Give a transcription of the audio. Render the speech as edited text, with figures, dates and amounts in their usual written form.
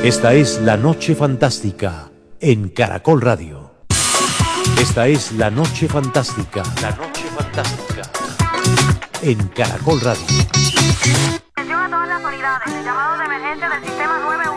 Esta es La Noche Fantástica en Caracol Radio. Esta es La Noche Fantástica. La Noche Fantástica en Caracol Radio. Atención a todas las unidades. El llamado de emergencia del sistema 9